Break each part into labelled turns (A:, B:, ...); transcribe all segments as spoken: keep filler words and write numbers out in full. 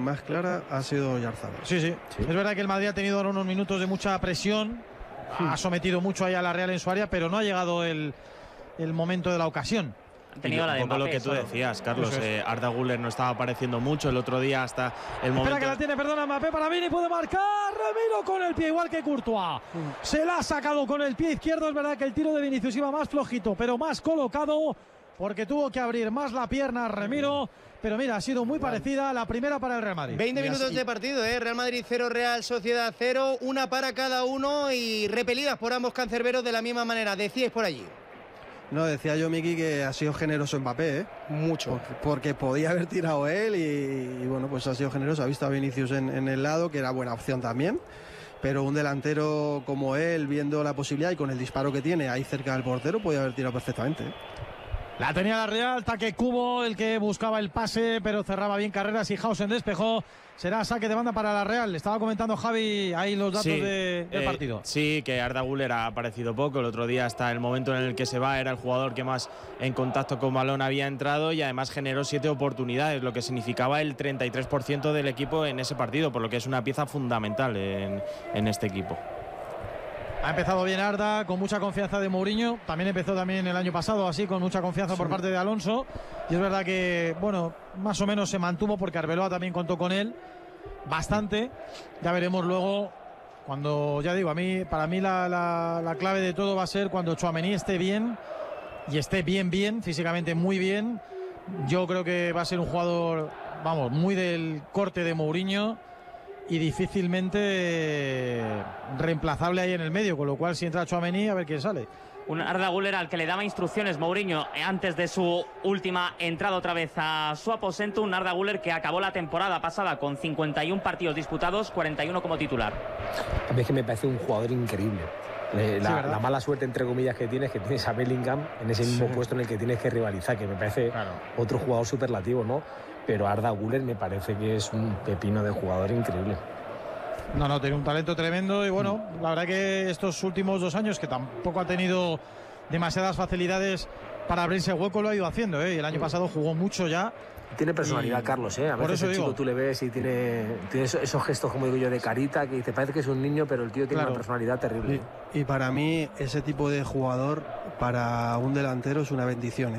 A: más clara ha sido Oyarzabal.
B: Sí, sí, sí. Es verdad que el Madrid ha tenido ahora unos minutos de mucha presión, sí. ha sometido mucho ahí a la Real en su área, pero no ha llegado el, el momento de la ocasión.
C: Han tenido la de
D: un poco
C: Mbappé,
D: lo que tú
C: solo.
D: decías, Carlos.
B: Es.
D: Eh, Arda Güler no estaba apareciendo mucho el otro día hasta el momento.
B: Espera que la tiene, perdona, Mbappé para Vini, puede marcar. Ramiro con el pie, igual que Courtois. Sí. Se la ha sacado con el pie izquierdo. Es verdad que el tiro de Vinicius iba más flojito, pero más colocado, porque tuvo que abrir más la pierna Ramiro. Pero mira, ha sido muy parecida a la primera para el Real Madrid.
E: veinte minutos de partido, ¿eh? Real Madrid cero, Real Sociedad cero. Una para cada uno y repelidas por ambos cancerberos de la misma manera. Decíais por allí.
A: No, decía yo, Miki, que ha sido generoso Mbappé, ¿eh?
E: Mucho.
A: Porque, porque podía haber tirado él y, y bueno, pues ha sido generoso. Ha visto a Vinicius en, en el lado, que era buena opción también. Pero un delantero como él, viendo la posibilidad y con el disparo que tiene ahí cerca del portero, podía haber tirado perfectamente, ¿eh?
B: La tenía la Real, Taque Cubo, el que buscaba el pase, pero cerraba bien carreras y Hausen despejó. Será saque de banda para la Real. Le estaba comentando Javi ahí los datos
D: sí,
B: de, del
D: eh,
B: partido.
D: Sí, que Arda Güler ha aparecido poco. El otro día, hasta el momento en el que se va, era el jugador que más en contacto con balón había entrado y además generó siete oportunidades, lo que significaba el treinta y tres por ciento del equipo en ese partido, por lo que es una pieza fundamental en, en este equipo.
B: Ha empezado bien Arda, con mucha confianza de Mourinho. También empezó también el año pasado así, con mucha confianza sí. por parte de Alonso. Y es verdad que, bueno, más o menos se mantuvo porque Arbeloa también contó con él bastante. Ya veremos luego cuando, ya digo, a mí, para mí la, la, la clave de todo va a ser cuando Tchouaméni esté bien y esté bien, bien, físicamente muy bien. Yo creo que va a ser un jugador, vamos, muy del corte de Mourinho y difícilmente reemplazable ahí en el medio, con lo cual si entra Tchouaméni, a ver quién sale.
C: Un Arda Güler al que le daba instrucciones Mourinho antes de su última entrada otra vez a su aposento. Un Arda Güler que acabó la temporada pasada con cincuenta y uno partidos disputados, cuarenta y uno como titular.
F: A mí es que me parece un jugador increíble. La, sí, la mala suerte, entre comillas, que tienes, que tienes a Bellingham en ese mismo sí. puesto en el que tienes que rivalizar, que me parece claro. otro jugador superlativo, ¿no? Pero Arda Güler me parece que es un pepino de jugador increíble.
B: No, no, tiene un talento tremendo y bueno, mm. la verdad que estos últimos dos años, que tampoco ha tenido demasiadas facilidades para abrirse hueco, lo ha ido haciendo, ¿eh? Y el año pasado jugó mucho ya.
F: Tiene personalidad, y... Carlos, ¿eh? A veces el chico digo. tú le ves y tiene, tiene esos gestos, como digo yo, de carita, que te parece que es un niño, pero el tío tiene claro. una personalidad terrible.
A: Y, y para mí, ese tipo de jugador, para un delantero, es una bendición, ¿eh?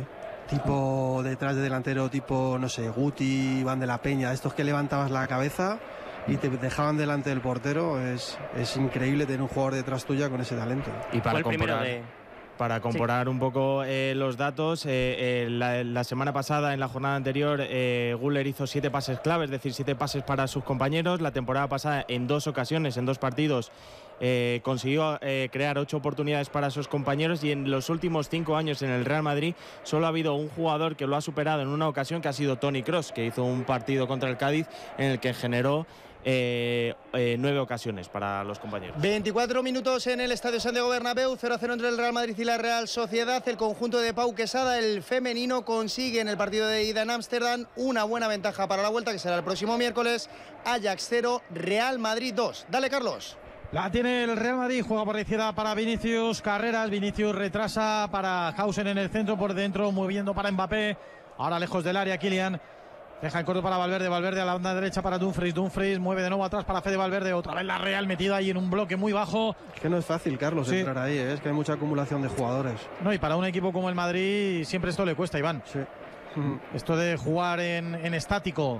A: Tipo detrás de delantero, tipo, no sé, Guti, Van de la Peña, estos que levantabas la cabeza y te dejaban delante del portero. Es, es increíble tener un jugador detrás tuya con ese talento.
D: Y para comparar, de... para comparar sí. un poco eh, los datos, eh, eh, la, la semana pasada, en la jornada anterior, eh, Güler hizo siete pases clave, es decir, siete pases para sus compañeros. La temporada pasada, en dos ocasiones, en dos partidos, Eh, consiguió eh, crear ocho oportunidades para sus compañeros y en los últimos cinco años en el Real Madrid solo ha habido un jugador que lo ha superado en una ocasión, que ha sido Toni Kroos, que hizo un partido contra el Cádiz en el que generó eh, eh, nueve ocasiones para los compañeros.
E: veinticuatro minutos en el Estadio Santiago Bernabéu, cero a cero entre el Real Madrid y la Real Sociedad. El conjunto de Pau Quesada, el femenino, consigue en el partido de ida en Ámsterdam una buena ventaja para la vuelta, que será el próximo miércoles. Ajax cero, Real Madrid dos. Dale, Carlos.
B: La tiene el Real Madrid, juega por la izquierda para Vinicius, carreras, Vinicius retrasa para Hausen en el centro, por dentro, moviendo para Mbappé, ahora lejos del área, Kylian, deja el corto para Valverde, Valverde a la banda derecha para Dumfries, Dumfries mueve de nuevo atrás para Fede Valverde, otra vez la Real metida ahí en un bloque muy bajo.
A: Es que no es fácil, Carlos, sí. entrar ahí, ¿eh? Es que hay mucha acumulación de jugadores.
B: No, y para un equipo como el Madrid siempre esto le cuesta, Iván.
A: Sí.
B: Esto de jugar en, en estático,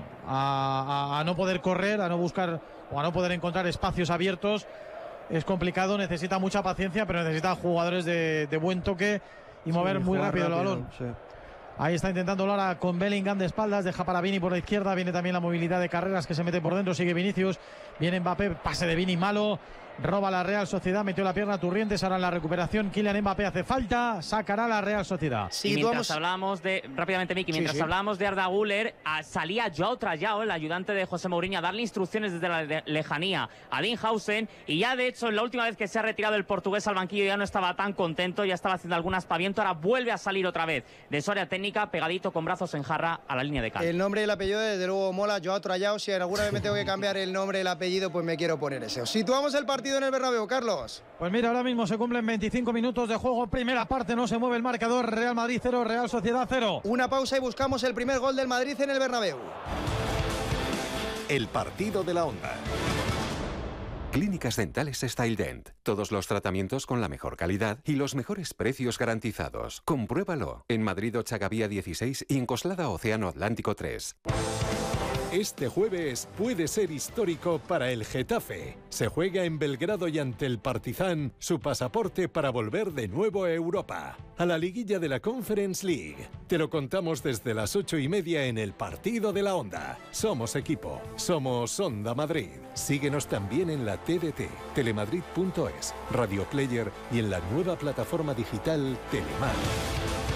B: a, a, a no poder correr, a no buscar o a no poder encontrar espacios abiertos, es complicado, necesita mucha paciencia, pero necesita jugadores de, de buen toque y mover sí, muy rápido, rápido el balón. Sí. Ahí está intentando ahora con Bellingham de espaldas, deja para Vini por la izquierda, viene también la movilidad de carreras que se mete por dentro, sigue Vinicius, viene Mbappé, pase de Vini malo, roba la Real Sociedad, metió la pierna a Turrientes, ahora en la recuperación Kylian Mbappé hace falta, sacará la Real Sociedad.
C: Sí, y mientras vamos... hablábamos de, rápidamente Miki, mientras sí, sí. hablábamos de Arda Güler, salía Joao Trayao, el ayudante de José Mourinho, a darle instrucciones desde la de lejanía a Dean Hausen, y ya de hecho la última vez que se ha retirado el portugués al banquillo ya no estaba tan contento, ya estaba haciendo algún aspaviento, ahora vuelve a salir otra vez de su área técnica, pegadito con brazos en jarra a la línea de cal.
E: El nombre y el apellido desde luego mola, Joao Trayao, si alguna vez me tengo que cambiar el nombre y el apellido, pues me quiero poner ese. Situamos el partido en el Bernabéu, Carlos.
B: Pues mira, ahora mismo se cumplen veinticinco minutos de juego, primera parte, no se mueve el marcador, Real Madrid cero, Real Sociedad cero.
E: Una pausa y buscamos el primer gol del Madrid en el Bernabéu.
G: el partido de la Onda.
H: Clínicas Dentales StyleDent. Todos los tratamientos con la mejor calidad y los mejores precios garantizados. Compruébalo en Madrid Ochagavía dieciséis y en Coslada Océano Atlántico tres.
G: Este jueves puede ser histórico para el Getafe. Se juega en Belgrado y ante el Partizan su pasaporte para volver de nuevo a Europa, a la liguilla de la Conference League. Te lo contamos desde las ocho y media en el partido de la Onda. Somos equipo, somos Onda Madrid. Síguenos también en la T D T, telemadrid punto es, Radio Player y en la nueva plataforma digital Telemar.